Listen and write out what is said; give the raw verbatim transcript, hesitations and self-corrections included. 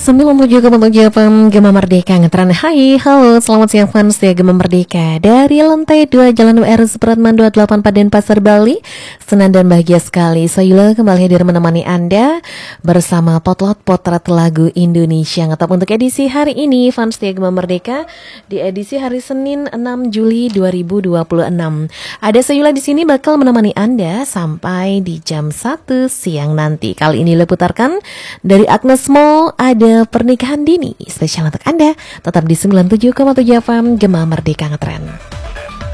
sembilan puluh tujuh koma tujuh F M Gema Merdeka Ngetren. Hai, halo, selamat siang fans ya Gema Merdeka. Dari lantai dua Jalan U R Supratman dua puluh delapan Paden Pasar Bali. Senang dan bahagia sekali Sayula kembali hadir menemani Anda bersama Potlot Potret Lagu Indonesia Ngetop untuk edisi hari ini fans ya Gema Merdeka. Di edisi hari Senin enam Juli dua ribu dua puluh enam. Ada Sayula di sini bakal menemani Anda sampai di jam satu siang nanti. Kali ini leputarkan dari Agnes Mo ada Pernikahan Dini spesial untuk Anda. Tetap di sembilan puluh tujuh koma tujuh F M Gema Merdeka Ngetren.